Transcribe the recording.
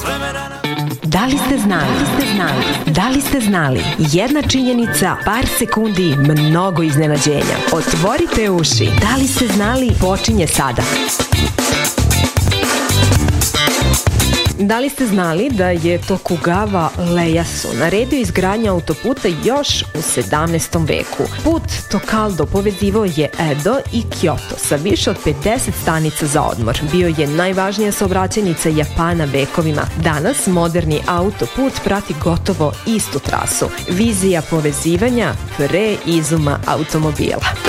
Da li ste znali? Da li ste znali? Jedna činjenica, par sekundi, mnogo iznenađenja. Otvorite uši. Da li ste znali? Počinje sada. Da li ste znali da je Tokugawa Ieyasu naredio izgradnju autoputa još u 17. veku? Put Tokaldo povezivao je Edo i Kyoto sa više od 50 stanica za odmor. Bio je najvažnija saobraćajnica Japana vekovima. Danas moderni autoput prati gotovo istu trasu. Vizija povezivanja pre izuma automobila.